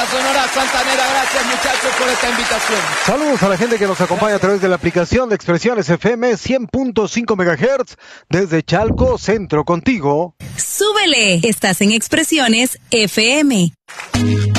la Sonora Santanera. Gracias, muchachos, por esta invitación. Saludos a la gente que nos acompaña a través de la aplicación de Expresiones FM 100.5 MHz desde Chalco, Centro, contigo. Súbele, estás en Expresiones FM.